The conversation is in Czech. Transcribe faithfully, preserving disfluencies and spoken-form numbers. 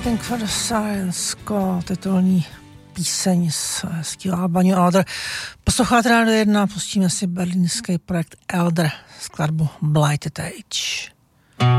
Waiting for the Silence, titulní píseň z hezkého alba New Order. Posloucháte Rádio jedna, pustíme si berlínský projekt Elder, skladbu Blighted Age.